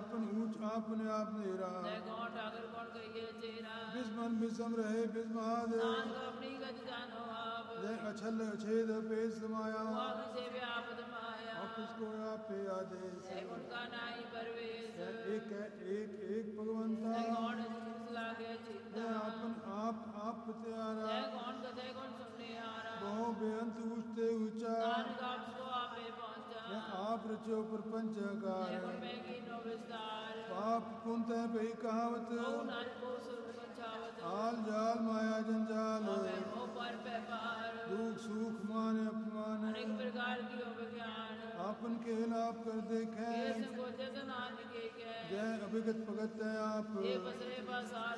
आपन ऊंच आपने आप नेरा तै कौन ठाकर कौन कहिए चेरा बिस्मन बिस्म रहे बिस्माद नानक अपनी गति जानो आप जय अछल अछेद पेश समाया आप से व्यापत माया आप उसको आप पे आदेश तै उनका नाई परवेश एक है एक भगवंता तै कौन लागे चित्ता आपन आप प्यारा तै कौन कथे कौन सुनने हारा बहु बेअंत ऊंचते ऊंचा नानक आपको आपे पहुंचा आप रचो प्रपंच तै कार गुण में कीनो विस्तार पाप पुंत है भई कहावत बहु नानक को सुर पंचावत आल जाल माया जंजाल अबे हो पर पे पार दुख सुख मान अपमान अनेक प्रकार की अभिज्ञान आपन खेल आप कर देखे ये संकोच नानक के जय अभिगत भगत है आप ये बसरे बसार